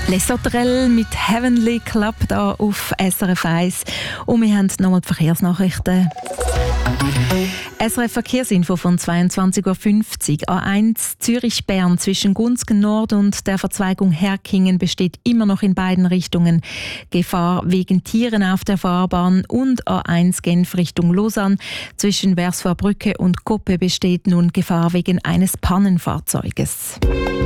Les Sauterelles mit Heavenly Club da auf SRF 1. Und wir haben nochmal die Verkehrsnachrichten. SRF Verkehrsinfo von 22.50 Uhr. A1 Zürich-Bern zwischen Gunzgen Nord und der Verzweigung Herkingen besteht immer noch in beiden Richtungen Gefahr wegen Tieren auf der Fahrbahn. Und A1 Genf Richtung Lausanne zwischen Versvorbrücke und Koppe besteht nun Gefahr wegen eines Pannenfahrzeuges.